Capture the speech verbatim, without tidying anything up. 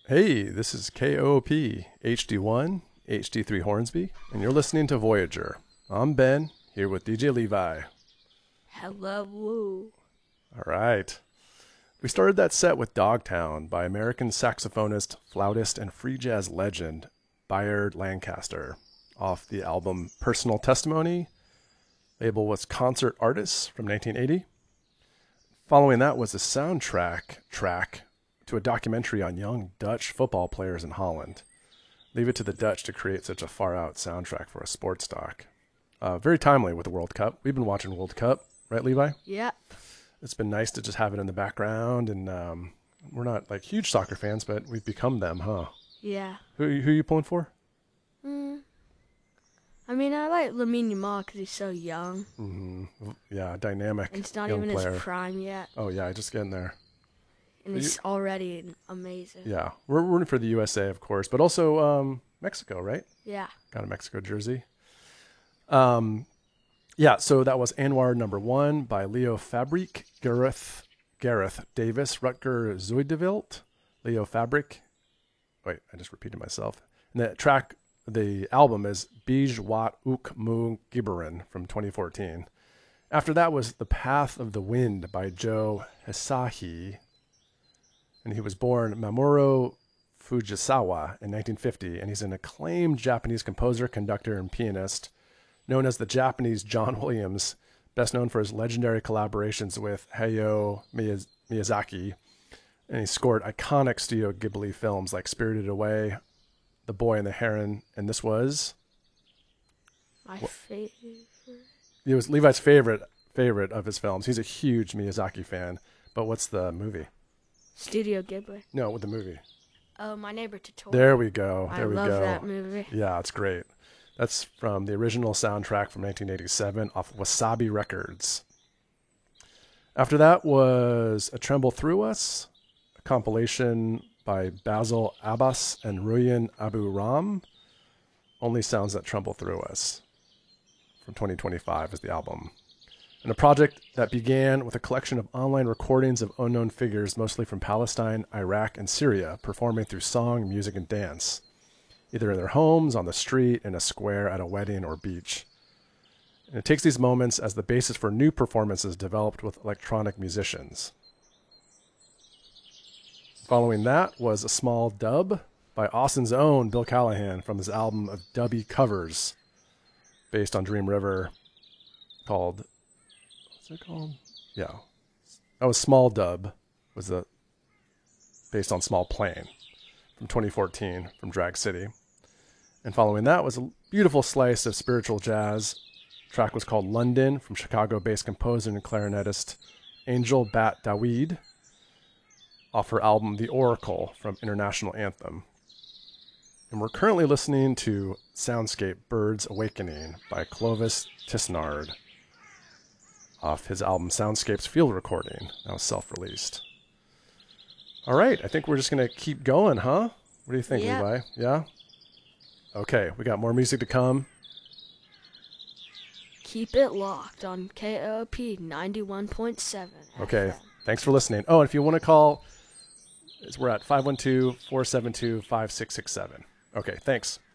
Hey, this is K O P H D one, H D three Hornsby, and you're listening to Voyager. I'm Ben, here with D J Levi. Hello. All right. We started that set with Dogtown by American saxophonist, flautist, and free jazz legend Bayard Lancaster off the album Personal Testimony. Label was Concert Artists from nineteen eighty. Following that was a soundtrack track to a documentary on young Dutch football players in Holland. Leave it to the Dutch to create such a far-out soundtrack for a sports doc. Uh, very timely with the World Cup. We've been watching World Cup, right, Levi? Yep. It's been nice to just have it in the background, and um, we're not like huge soccer fans, but we've become them, huh? Yeah. Who, who are you pulling for? Mm. I mean, I like Lamine Yamal because he's so young. Mm-hmm. Yeah, dynamic. And it's not young even player. his prime yet. Oh, yeah, just getting there. And he's you, already amazing. Yeah, we're rooting for the U S A, of course, but also um, Mexico, right? Yeah. Got a Mexico jersey. Um, yeah, so that was Anwar number one by Leo Fabric, Gareth, Gareth Davis, Rutger Zuidewilt, Leo Fabric. Wait, I just repeated myself. And the track, the album is Bij Wat Ook Mu Gibberen from twenty fourteen. After that was The Path of the Wind by Joe Hisaishi. And he was born Mamoru Fujisawa in nineteen fifty, and he's an acclaimed Japanese composer, conductor, and pianist, known as the Japanese John Williams, best known for his legendary collaborations with Hayao Miyazaki. And he scored iconic Studio Ghibli films like Spirited Away, The Boy and the Heron, and this was... My favorite. It was Levi's favorite favorite of his films. He's a huge Miyazaki fan. But what's the movie? Studio Ghibli. No, with the movie. Oh, My Neighbor Totoro. There we go. There I we love go. that movie. Yeah, it's great. That's from the original soundtrack from nineteen eighty-seven off Wasabi Records. After that was A Tremble Through Us, a compilation by Basil Abbas and Ruyan Abu Ram. Only Sounds That Tremble Through Us from twenty twenty-five is the album. And a project that began with a collection of online recordings of unknown figures, mostly from Palestine, Iraq, and Syria, performing through song, music, and dance, either in their homes, on the street, in a square, at a wedding, or beach. And it takes these moments as the basis for new performances developed with electronic musicians. Following that was a small dub by Austin's own Bill Callahan from his album of dubby covers, based on Dream River, called... What's it called? Yeah. That was Small Dub, was the based on Small Plane from twenty fourteen from Drag City. And following that was a beautiful slice of spiritual jazz. The track was called London from Chicago-based composer and clarinetist Angel Bat Dawid off her album The Oracle from International Anthem. And we're currently listening to Soundscape Birds Awakening by Clovis Tisnard off his album Soundscapes Field Recording. That was self-released. All right, I think we're just going to keep going, huh? What do you think, Yep. Levi? Yeah? Okay, we got more music to come. Keep it locked on K O P ninety-one point seven. Okay, F M. thanks for listening. Oh, and if you want to call, we're at five one two, four seven two, five six six seven. Okay, thanks.